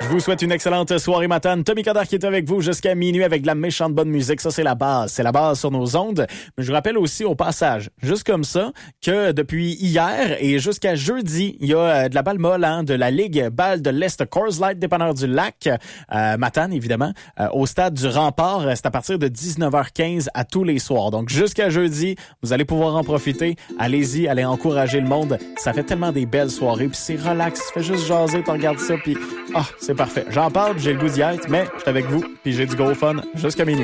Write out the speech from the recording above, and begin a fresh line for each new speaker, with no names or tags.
Je vous souhaite une excellente soirée matane. Tommy Coderre qui est avec vous jusqu'à minuit avec de la méchante bonne musique. Ça, c'est la base. C'est la base sur nos ondes. Mais je vous rappelle aussi au passage, juste comme ça, que depuis hier et jusqu'à jeudi, il y a de la balle molle de la Ligue Balle de l'Est Coors Light, dépanneur du lac, matane évidemment, au stade du Rempart. C'est à partir de 19h15 à tous les soirs. Donc jusqu'à jeudi, vous allez pouvoir en profiter. Allez-y, allez encourager le monde. Ça fait tellement des belles soirées. Puis c'est relax, tu fais juste jaser, tu regardes ça, puis c'est parfait. J'en parle, puis j'ai le goût d'y être, mais je suis avec vous, puis j'ai du gros fun jusqu'à minuit.